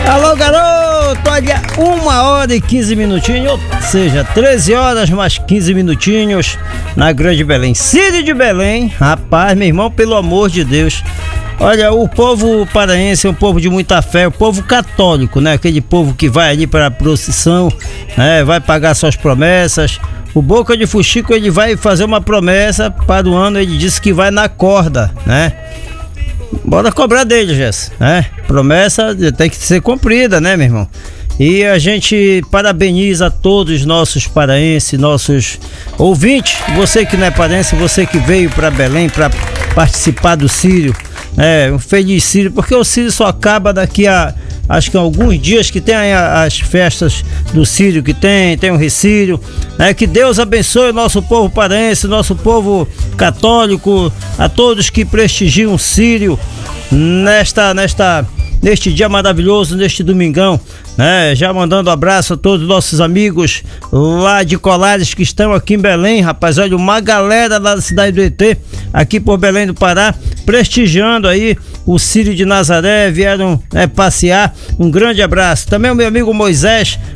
Alô, garoto, olha, 1h15, ou seja, 13 horas mais 15 minutinhos na Grande Belém. Círio de Belém, rapaz, meu irmão, pelo amor de Deus. Olha, o povo paraense é um povo de muita fé, o povo católico, né? Aquele povo que vai ali para a procissão, né? Vai pagar suas promessas. O Boca de Fuxico, ele vai fazer uma promessa para o ano, ele disse que vai na corda, né? Bora cobrar dele, Jess, né? Promessa tem que ser cumprida, né, meu irmão? E a gente parabeniza todos os nossos paraenses, nossos ouvintes, você que não é paraense, você que veio para Belém para participar do Círio, um feliz Círio, porque o Círio só acaba daqui a, acho que alguns dias que tem as festas do Círio, que tem o Recírio, né? Que Deus abençoe o nosso povo paraense, nosso povo católico, a todos que prestigiam o Círio neste dia maravilhoso, neste domingão, né? Já mandando abraço a todos os nossos amigos lá de Colares que estão aqui em Belém, rapaz. Olha, uma galera lá da cidade do ET, aqui por Belém do Pará, prestigiando aí o Círio de Nazaré, vieram passear. Um grande abraço. Também o meu amigo Moisés,